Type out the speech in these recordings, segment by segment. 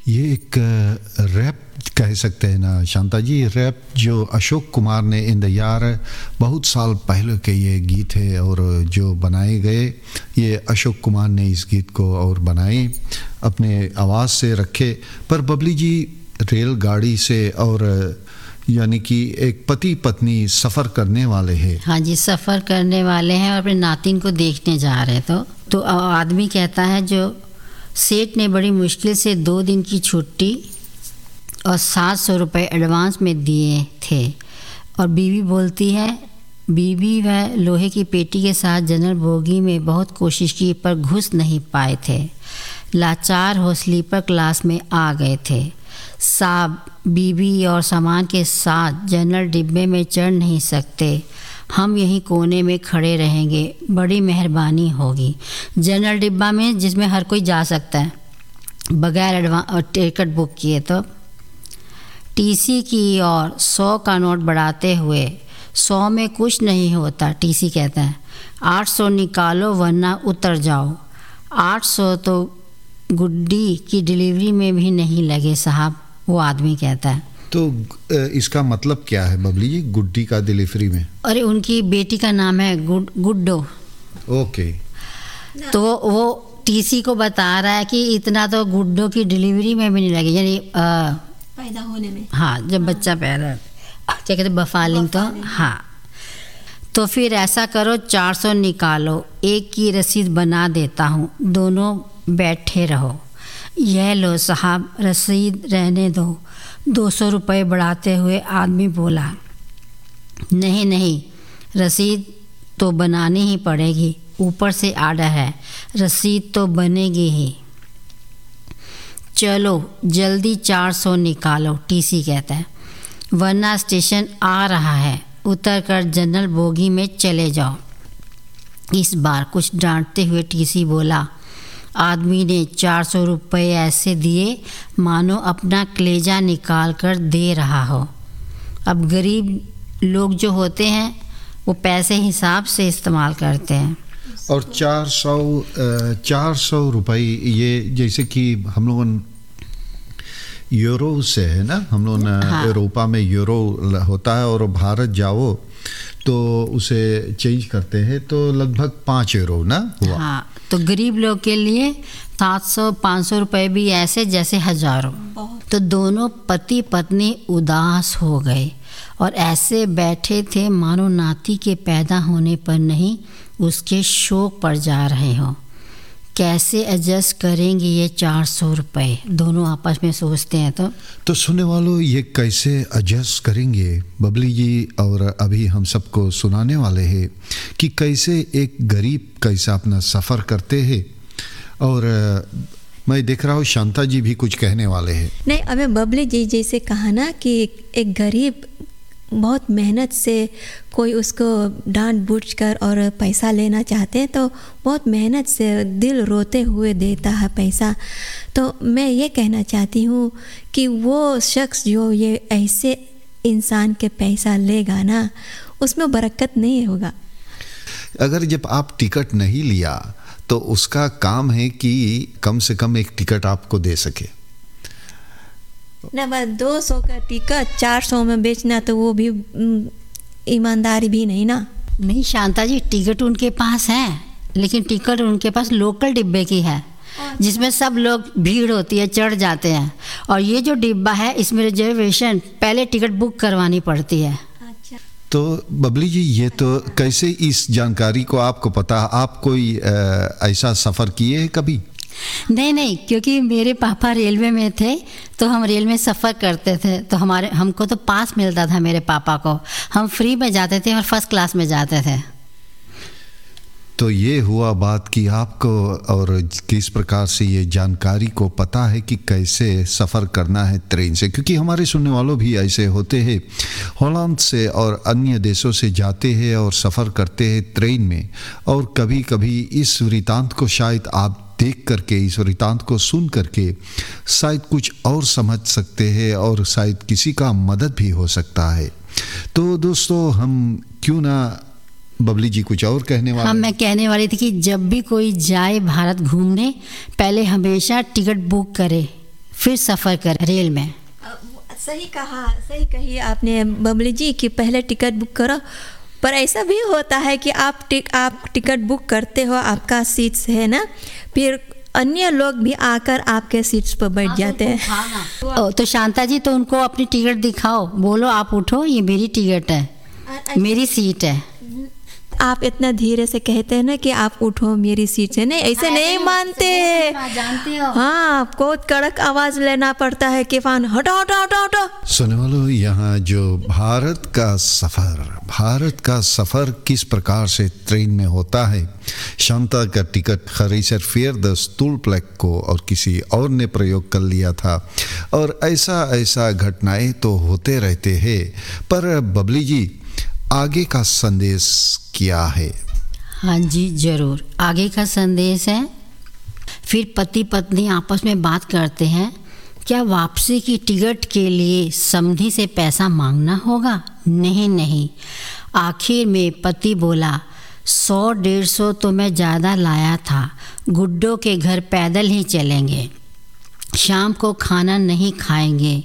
ये एक रैप कह सकते हैं ना शांता जी, रैप जो अशोक कुमार ने इन द यार बहुत साल पहले के ये गीत है और जो बनाए गए, ये अशोक कुमार ने इस गीत को और बनाए अपने आवाज़ से रखे। पर बबली जी रेलगाड़ी से और यानी कि एक पति पत्नी सफ़र करने वाले हैं। हाँ जी, सफ़र करने वाले हैं और अपने नातिन को देखने जा रहे हैं। तो आदमी कहता है, जो सेठ ने बड़ी मुश्किल से 2 दिन की छुट्टी और 700 रुपये एडवांस में दिए थे, और बीवी बोलती है, बीवी वह लोहे की पेटी के साथ जनरल बोगी में बहुत कोशिश की पर घुस नहीं पाए थे। लाचार हो स्लीपर क्लास में आ गए थे। साहब बीवी और सामान के साथ जनरल डिब्बे में चढ़ नहीं सकते, हम यहीं कोने में खड़े रहेंगे, बड़ी मेहरबानी होगी। जनरल डिब्बा में जिसमें हर कोई जा सकता है बगैर टिकट बुक किए। तो टीसी की और 100 का नोट बढ़ाते हुए, 100 में कुछ नहीं होता, टीसी कहता है, 800 निकालो वरना उतर जाओ। 800 तो गुड्डी की डिलीवरी में भी नहीं लगे साहब, वो आदमी कहता है। तो इसका मतलब क्या है बबली जी, गुड्डी का डिलीवरी में? अरे उनकी बेटी का नाम है गुड्डो। ओके। तो वो टीसी को बता रहा है कि इतना तो गुड्डो की डिलीवरी में भी नहीं लगे, यानी पैदा होने में। हाँ, जब बच्चा पैदा, क्या कहते, बफालिंग। तो हाँ, तो फिर ऐसा करो, 400 निकालो, एक की रसीद बना देता हूँ, दोनों बैठे रहो। यह लो साहब रसीद, रहने दो। 200 रुपये बढ़ाते हुए आदमी बोला, नहीं नहीं, रसीद तो बनानी ही पड़ेगी, ऊपर से आर्डर है, रसीद तो बनेगी ही। चलो जल्दी 400 निकालो, टीसी कहता है, वरना स्टेशन आ रहा है, उतर कर जनरल बोगी में चले जाओ। इस बार कुछ डांटते हुए टीसी बोला। आदमी ने 400 रुपये ऐसे दिए मानो अपना कलेजा निकाल कर दे रहा हो। अब गरीब लोग जो होते हैं वो पैसे हिसाब से इस्तेमाल करते हैं। और 400 रुपये, ये जैसे कि हम लोग यूरो से है ना, हम लोग यूरोपा में यूरो होता है, और भारत जाओ तो उसे चेंज करते हैं तो लगभग 5 यूरो ना हुआ। हाँ, तो गरीब लोग के लिए 700-500 रुपये भी ऐसे जैसे हजारों। तो दोनों पति पत्नी उदास हो गए और ऐसे बैठे थे मानो नाती के पैदा होने पर नहीं, उसके शोक पर जा रहे हो। कैसे एडजस्ट करेंगे ये 400 रुपये, दोनों आपस में सोचते हैं। तो सुनने वालों, ये कैसे एडजस्ट करेंगे बबली जी, और अभी हम सबको सुनाने वाले हैं कि कैसे एक गरीब कैसा अपना सफ़र करते हैं। और मैं देख रहा हूँ शांता जी भी कुछ कहने वाले हैं। नहीं, अबे बबली जी जैसे कहा ना कि एक गरीब बहुत मेहनत से कोई उसको डांट बूझ कर और पैसा लेना चाहते हैं, तो बहुत मेहनत से दिल रोते हुए देता है पैसा। तो मैं ये कहना चाहती हूँ कि वो शख्स जो ये ऐसे इंसान के पैसा लेगा ना, उसमें बरकत नहीं होगा। अगर जब आप टिकट नहीं लिया तो उसका काम है कि कम से कम एक टिकट आपको दे सके ना। बस 200 का टिकट 400 में बेचना, तो वो भी ईमानदारी भी नहीं ना। नहीं शांता जी, टिकट उनके पास है, लेकिन टिकट उनके पास लोकल डिब्बे की है, जिसमें सब लोग भीड़ होती है, चढ़ जाते हैं। और ये जो डिब्बा है, इसमें रिजर्वेशन पहले टिकट बुक करवानी पड़ती है। तो बबली जी, ये तो कैसे इस जानकारी को आपको पता? आप कोई ऐसा सफ़र किए हैं कभी? नहीं, क्योंकि मेरे पापा रेलवे में थे, तो हम रेल में सफ़र करते थे, तो हमको तो पास मिलता था मेरे पापा को, हम फ्री में जाते थे और फर्स्ट क्लास में जाते थे। तो ये हुआ बात कि आपको और किस प्रकार से ये जानकारी को पता है कि कैसे सफ़र करना है ट्रेन से, क्योंकि हमारे सुनने वालों भी ऐसे होते हैं, हॉलैंड से और अन्य देशों से जाते हैं और सफ़र करते हैं ट्रेन में। और कभी कभी इस वृतांत को शायद आप देख करके, इस वृतांत को सुन करके शायद कुछ और समझ सकते हैं और शायद किसी का मदद भी हो सकता है। तो दोस्तों, हम क्यों ना बबली जी कुछ और कहने वाले? हाँ, मैं कहने वाली थी कि जब भी कोई जाए भारत घूमने, पहले हमेशा टिकट बुक करे, फिर सफ़र कर रेल में। सही कही आपने बबली जी कि पहले टिकट बुक करो, पर ऐसा भी होता है कि आप टिकट बुक करते हो, आपका सीट्स है ना, फिर अन्य लोग भी आकर आपके सीट्स पर बैठ जाते हैं। तो शांता जी, तो उनको अपनी टिकट दिखाओ, बोलो आप उठो, ये मेरी टिकट है, मेरी सीट है। आप इतना धीरे से कहते हैं ना कि आप उठो मेरी सीट है, नहीं ऐसे नहीं मानते, जानते हो। हाँ, बहुत कड़क आवाज लेना पड़ता है कि फान हटो हटो हटो हटो। सुनने वालों, यहाँ जो भारत का सफ़र किस प्रकार से ट्रेन में होता है, शांता का टिकट खरीसर फेयर द स्टूलप्लेक को और किसी और ने प्रयोग कर लिया था, और ऐसा घटनाएं तो होते रहते हैं। पर बबली जी, आगे का संदेश क्या है? हाँ जी, ज़रूर। आगे का संदेश है, फिर पति पत्नी आपस में बात करते हैं, क्या वापसी की टिकट के लिए समधी से पैसा मांगना होगा? नहीं। आखिर में पति बोला, 100-150 तो मैं ज़्यादा लाया था, गुड्डो के घर पैदल ही चलेंगे, शाम को खाना नहीं खाएंगे,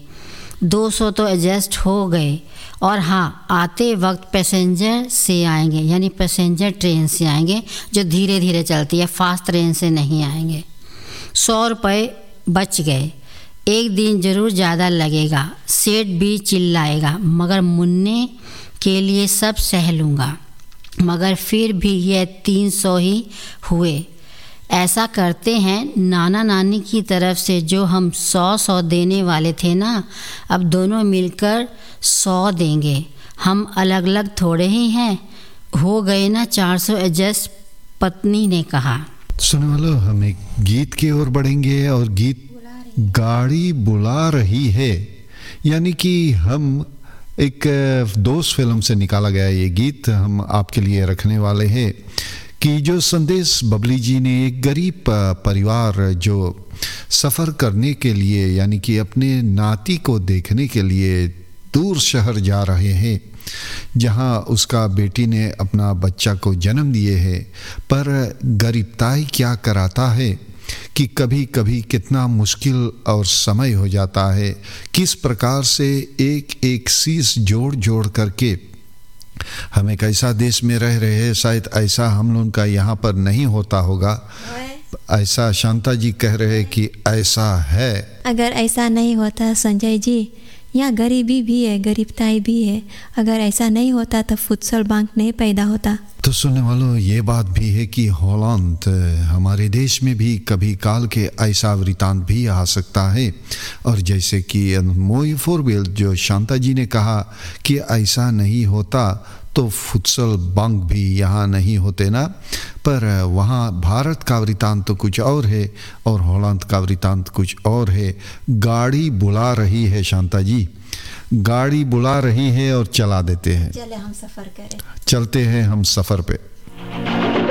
200 तो एडजस्ट हो गए, और हाँ, आते वक्त पैसेंजर से आएंगे, यानी पैसेंजर ट्रेन से आएंगे जो धीरे धीरे चलती है, फास्ट ट्रेन से नहीं आएंगे। 100 रुपये बच गए, एक दिन ज़रूर ज़्यादा लगेगा, सेठ भी चिल्लाएगा, मगर मुन्ने के लिए सब सह लूँगा, मगर फिर भी ये 300 ही हुए। ऐसा करते हैं, नाना नानी की तरफ से जो हम 100 देने वाले थे ना, अब दोनों मिलकर 100 देंगे, हम अलग अलग थोड़े ही हैं, हो गए ना 400 एडजस्ट, पत्नी ने कहा। सुनने वालों, हम एक गीत की ओर बढ़ेंगे, और गीत गाड़ी बुला रही है, यानी कि हम एक दोस्त फिल्म से निकाला गया ये गीत हम आपके लिए रखने वाले हैं, कि जो संदेश बबली जी ने एक गरीब परिवार जो सफ़र करने के लिए, यानी कि अपने नाती को देखने के लिए दूर शहर जा रहे हैं, जहां उसका बेटी ने अपना बच्चा को जन्म दिए है, पर गरीबताई क्या कराता है कि कभी कभी कितना मुश्किल और समय हो जाता है, किस प्रकार से एक शीश जोड़ करके हम एक ऐसा देश में रह रहे हैं, शायद ऐसा हम लोगों का यहाँ पर नहीं होता होगा, ऐसा शांता जी कह रहे हैं कि ऐसा है। अगर ऐसा नहीं होता संजय जी, यहाँ गरीबी भी है, गरीबताई भी है, अगर ऐसा नहीं होता तो फुटसल बैंक नहीं पैदा होता। तो सुनने वालों, ये बात भी है कि हॉलैंड हमारे देश में भी कभी काल के ऐसा वृतांत भी आ सकता है, और जैसे कि मोई फोरवेल जो शांता जी ने कहा कि ऐसा नहीं होता तो फुटसल बैंक भी यहाँ नहीं होते ना, पर वहाँ भारत का वृतांत तो कुछ और है और हॉलैंड का वृतांत कुछ और है। गाड़ी बुला रही है शांता जी, गाड़ी बुला रही है और चला देते हैं, चले हम सफ़र करें, चलते हैं हम सफ़र पे।